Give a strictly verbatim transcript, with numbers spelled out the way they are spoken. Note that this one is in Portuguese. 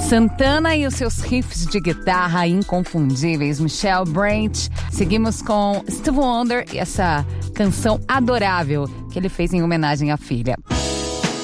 Santana e os seus riffs de guitarra inconfundíveis, Michelle Branch. Seguimos com Stevie Wonder e essa canção adorável que ele fez em homenagem à filha.